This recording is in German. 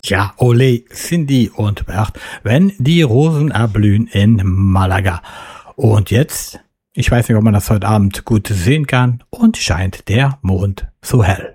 Ja, ole, Cindy und Bert, wenn die Rosen erblühen in Malaga. Und jetzt, ich weiß nicht, ob man das heute Abend gut sehen kann, und scheint der Mond so hell.